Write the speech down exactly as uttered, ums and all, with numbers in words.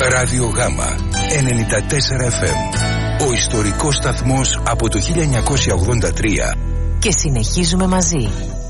Ράδιο Γάμα ενενήντα τέσσερα εφ εμ. Ο ιστορικός σταθμός από το χίλια εννιακόσια ογδόντα τρία. Και συνεχίζουμε μαζί.